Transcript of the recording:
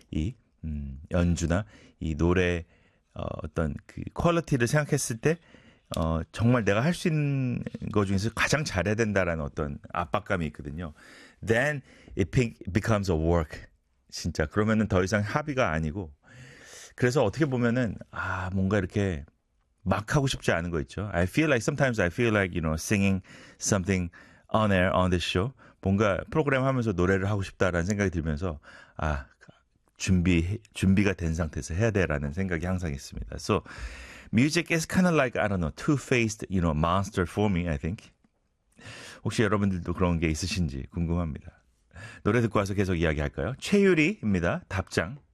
이 연주나 이 노래 어떤 그 퀄리티를 생각했을 때 정말 내가 할 수 있는 것 중에서 가장 잘해야 된다라는 어떤 압박감이 있거든요. Then it becomes a work. 진짜 그러면은 더 이상 합의가 아니고 그래서 어떻게 보면은 뭔가 이렇게 막 하고 싶지 않은 거 있죠. Sometimes I feel like, singing something on air, on this show. 뭔가 프로그램 하면서 노래를 하고 싶다라는 생각이 들면서, 준비가 된 상태에서 해야 돼라는 생각이 항상 있습니다. So, music is kind of like, I don't know, two-faced, monster for me, I think. 혹시 여러분들도 그런 게 있으신지 궁금합니다. 노래 듣고 와서 계속 이야기할까요? 최유리입니다. 답장.